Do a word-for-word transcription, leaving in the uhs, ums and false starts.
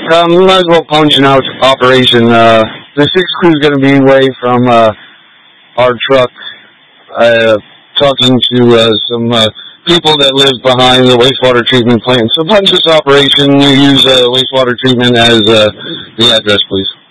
Um, might as well punch an out operation. Uh, the sixth crew is going to be away from uh, our truck, uh, talking to uh, some uh, people that live behind the wastewater treatment plant. So punch this operation. You use uh, wastewater treatment as uh, the address, please.